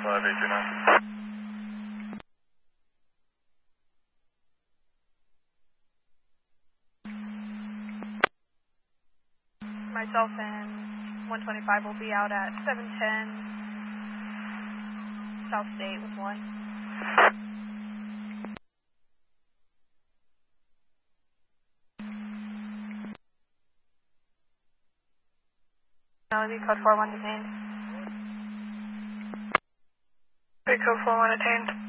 5829. Myself and 125 will be out at 710 South State with 1. Melody, code 41 detained. Code 41 detained.